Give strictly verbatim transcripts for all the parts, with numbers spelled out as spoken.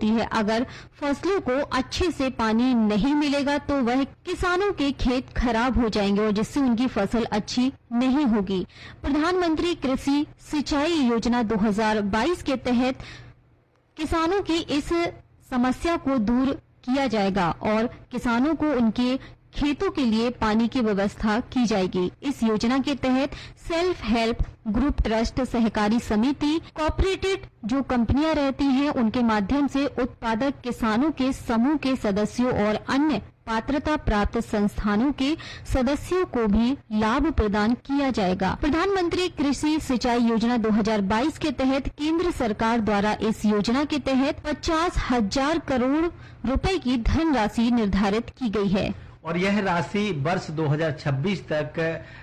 होती है। अगर फसलों को अच्छे से पानी नहीं मिलेगा तो वह किसानों के खेत खराब हो जाएंगे और जिससे उनकी फसल अच्छी नहीं होगी। प्रधानमंत्री कृषि सिंचाई योजना दो हज़ार बाईस के तहत किसानों की इस समस्या को दूर किया जाएगा और किसानों को उनके खेतों के लिए पानी की व्यवस्था की जाएगी। इस योजना के तहत सेल्फ हेल्प ग्रुप, ट्रस्ट, सहकारी समिति, कोऑपरेटिव जो कंपनियां रहती हैं, उनके माध्यम से उत्पादक किसानों के समूह के सदस्यों और अन्य पात्रता प्राप्त संस्थानों के सदस्यों को भी लाभ प्रदान किया जाएगा। प्रधानमंत्री कृषि सिंचाई योजना दो हज़ार बाईस के तहत केंद्र सरकार द्वारा इस योजना के तहत पचास हजार करोड़ रुपए की धनराशि निर्धारित की गई है और यह राशि वर्ष दो हज़ार छब्बीस तक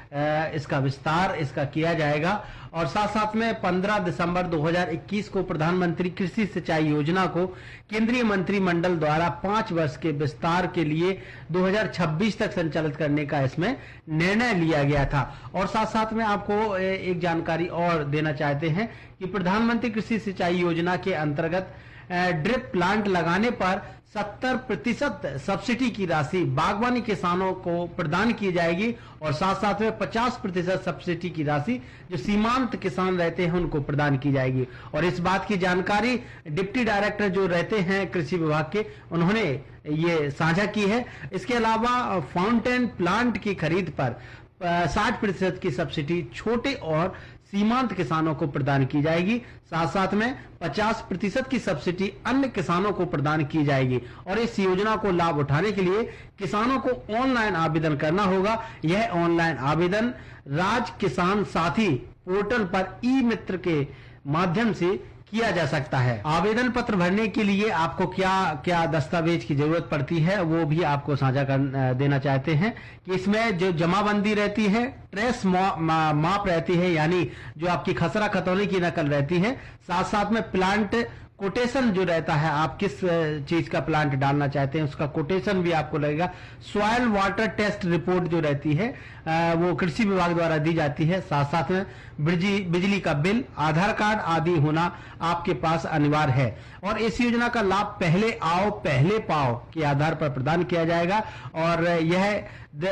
इसका विस्तार इसका किया जाएगा और साथ साथ में पंद्रह दिसंबर दो हज़ार इक्कीस को प्रधानमंत्री कृषि सिंचाई योजना को केंद्रीय मंत्रिमंडल द्वारा पांच वर्ष के विस्तार के लिए दो हज़ार छब्बीस तक संचालित करने का इसमें निर्णय लिया गया था। और साथ साथ में आपको एक जानकारी और देना चाहते हैं कि प्रधानमंत्री कृषि सिंचाई योजना के अंतर्गत ड्रिप प्लांट लगाने पर सत्तर प्रतिशत सब्सिडी की राशि बागवानी किसानों को प्रदान की जाएगी और साथ साथ में पचास प्रतिशत सब्सिडी की राशि जो सीमांत किसान रहते हैं उनको प्रदान की जाएगी। और इस बात की जानकारी डिप्टी डायरेक्टर जो रहते हैं कृषि विभाग के, उन्होंने ये साझा की है। इसके अलावा फाउंटेन प्लांट की खरीद पर साठ प्रतिशत की सब्सिडी छोटे और सीमांत किसानों को प्रदान की जाएगी। साथ साथ में पचास प्रतिशत की सब्सिडी अन्य किसानों को प्रदान की जाएगी और इस योजना को लाभ उठाने के लिए किसानों को ऑनलाइन आवेदन करना होगा। यह ऑनलाइन आवेदन राज किसान साथी पोर्टल पर ई मित्र के माध्यम से किया जा सकता है। आवेदन पत्र भरने के लिए आपको क्या क्या दस्तावेज की जरूरत पड़ती है वो भी आपको साझा कर देना चाहते हैं कि इसमें जो जमाबंदी रहती है, ट्रेस मा, माप रहती है यानी जो आपकी खसरा खतौनी की नकल रहती है, साथ साथ में प्लांट कोटेशन जो रहता है, आप किस चीज का प्लांट डालना चाहते हैं उसका कोटेशन भी आपको लगेगा। सॉइल वाटर टेस्ट रिपोर्ट जो रहती है वो कृषि विभाग द्वारा दी जाती है। साथ साथ में बिजली बिजली का बिल, आधार कार्ड आदि होना आपके पास अनिवार्य है और इस योजना का लाभ पहले आओ पहले पाओ के आधार पर प्रदान किया जाएगा और यह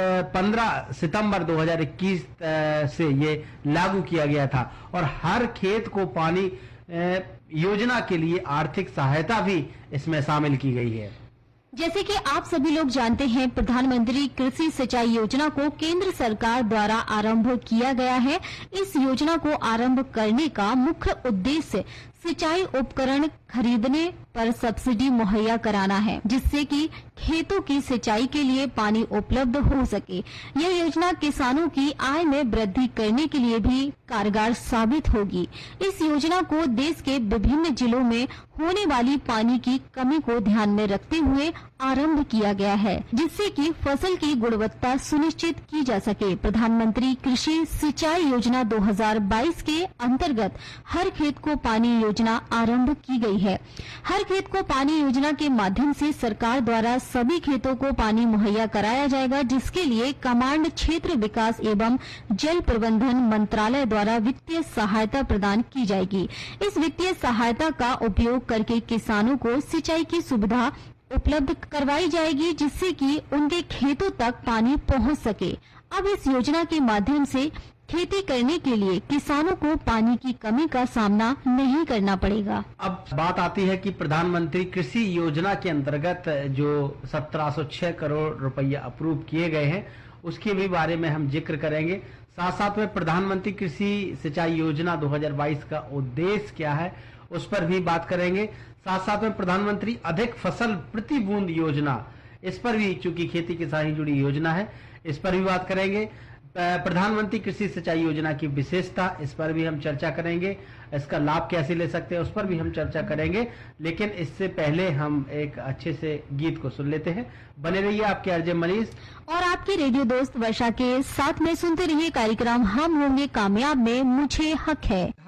पंद्रह सितंबर दो हज़ार इक्कीस से ये लागू किया गया था और हर खेत को पानी योजना के लिए आर्थिक सहायता भी इसमें शामिल की गई है। जैसे कि आप सभी लोग जानते हैं, प्रधानमंत्री कृषि सिंचाई योजना को केंद्र सरकार द्वारा आरंभ किया गया है। इस योजना को आरंभ करने का मुख्य उद्देश्य सिंचाई उपकरण खरीदने पर सब्सिडी मुहैया कराना है, जिससे कि खेतों की सिंचाई के लिए पानी उपलब्ध हो सके। यह योजना किसानों की आय में वृद्धि करने के लिए भी कारगर साबित होगी। इस योजना को देश के विभिन्न जिलों में होने वाली पानी की कमी को ध्यान में रखते हुए आरंभ किया गया है, जिससे कि फसल की गुणवत्ता सुनिश्चित की जा सके। प्रधानमंत्री कृषि सिंचाई योजना दो हज़ार बाईस के अंतर्गत हर खेत को पानी योजना आरंभ की गई है। हर खेत को पानी योजना के माध्यम से सरकार द्वारा सभी खेतों को पानी मुहैया कराया जाएगा, जिसके लिए कमांड क्षेत्र विकास एवं जल प्रबंधन मंत्रालय द्वारा वित्तीय सहायता प्रदान की जाएगी। इस वित्तीय सहायता का उपयोग करके किसानों को सिंचाई की सुविधा उपलब्ध करवाई जाएगी, जिससे कि उनके खेतों तक पानी पहुंच सके। अब इस योजना के माध्यम से खेती करने के लिए किसानों को पानी की कमी का सामना नहीं करना पड़ेगा। अब बात आती है कि प्रधानमंत्री कृषि योजना के अंतर्गत जो सत्रह सौ छह करोड़ रुपया अप्रूव किए गए हैं उसके भी बारे में हम जिक्र करेंगे। साथ साथ में प्रधानमंत्री कृषि सिंचाई योजना दो हज़ार बाईस का उद्देश्य क्या है उस पर भी बात करेंगे। साथ साथ में प्रधानमंत्री अधिक फसल प्रति बूंद योजना, इस पर भी चूंकि खेती किसानी जुड़ी योजना है, इस पर भी बात करेंगे। प्रधानमंत्री कृषि सिंचाई योजना की विशेषता, इस पर भी हम चर्चा करेंगे। इसका लाभ कैसे ले सकते हैं उस पर भी हम चर्चा करेंगे। लेकिन इससे पहले हम एक अच्छे से गीत को सुन लेते हैं। बने रहिए आपके आरजे मनीष और आपके रेडियो दोस्त वर्षा के साथ में। सुनते रहिए कार्यक्रम हम होंगे कामयाब में मुझे हक है।